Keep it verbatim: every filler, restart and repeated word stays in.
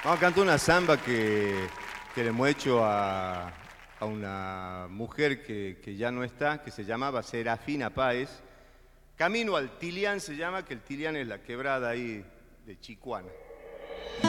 Vamos a cantar una samba que, que le hemos hecho a, a una mujer que, que ya no está, que se llamaba Serafina Páez. Camino al Tilián se llama, que el Tilián es la quebrada ahí de Chicuana.